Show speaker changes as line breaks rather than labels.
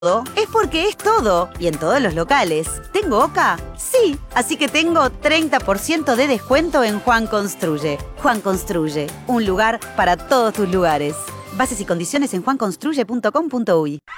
es porque es todo y en todos los locales. ¿Tengo OCA? Sí, así que tengo 30% de descuento en Juan Construye. Juan Construye, un lugar para todos tus lugares. Bases y condiciones en juanconstruye.com.uy.